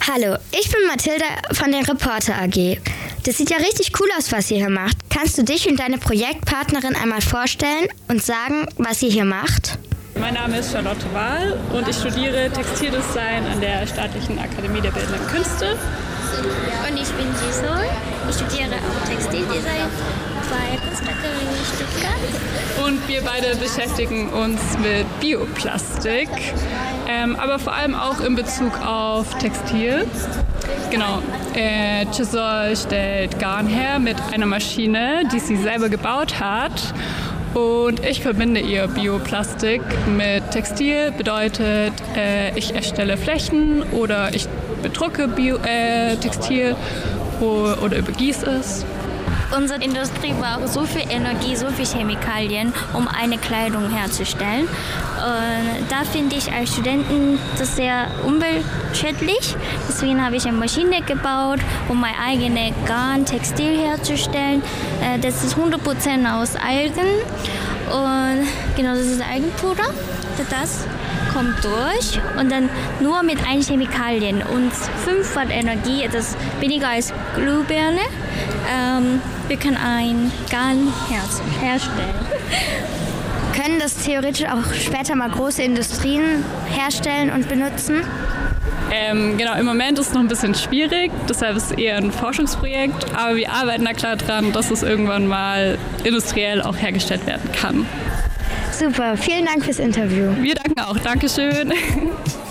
Hallo, ich bin Mathilda von der Reporter AG. Das sieht ja richtig cool aus, was ihr hier macht. Kannst du dich und deine Projektpartnerin einmal vorstellen und sagen, was ihr hier macht? Mein Name ist Charlotte Wahl und ich studiere Textildesign an der Staatlichen Akademie der Bildenden Künste. Und ich bin Giselle. Ich studiere auch Textildesign bei Kunstakademie Stuttgart. Und wir beide beschäftigen uns mit Bioplastik, aber vor allem auch in Bezug auf Textil. Genau, Giselle stellt Garn her mit einer Maschine, die sie selber gebaut hat. Und ich verbinde ihr Bioplastik mit Textil, bedeutet, ich erstelle Flächen oder ich bedrucke Textil oder übergieße es. Unsere Industrie braucht so viel Energie, so viel Chemikalien, um eine Kleidung herzustellen. Und da finde ich als Studenten das sehr umweltschädlich. Deswegen habe ich eine Maschine gebaut, um mein eigenes Garn, Textil herzustellen. Das ist 100% aus Algen. Und genau, das ist Algenpuder. Das kommt durch und dann nur mit 1 Chemikalien und 5 Watt Energie, das ist weniger als Glühbirne. Wir können ein Garn herstellen. Können das theoretisch auch später mal große Industrien herstellen und benutzen? Genau, im Moment ist es noch ein bisschen schwierig, deshalb ist es eher ein Forschungsprojekt, aber wir arbeiten da klar dran, dass es irgendwann mal industriell auch hergestellt werden kann. Super, vielen Dank fürs Interview. Wir danken auch, Dankeschön.